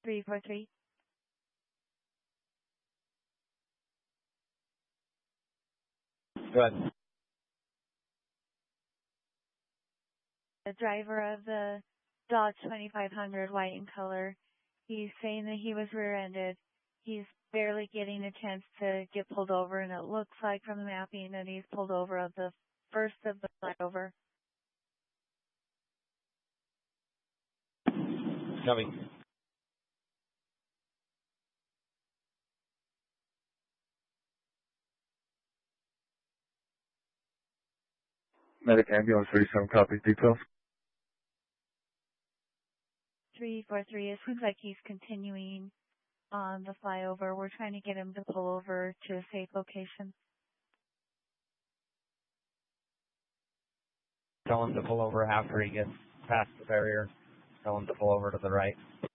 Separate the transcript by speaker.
Speaker 1: 343.
Speaker 2: Go ahead.
Speaker 1: The driver of the Dodge 2500 white in color, he's saying that he was rear-ended. He's barely getting a chance to get pulled over, and it looks like from the mapping that he's pulled over of the first of the flyover.
Speaker 2: Copy.
Speaker 3: Medic ambulance 37 copy details.
Speaker 1: 343, it seems like he's continuing on the flyover. We're trying to get him to pull over to a safe location.
Speaker 2: Tell him to pull over after he gets past the barrier. Tell him to pull over to the right.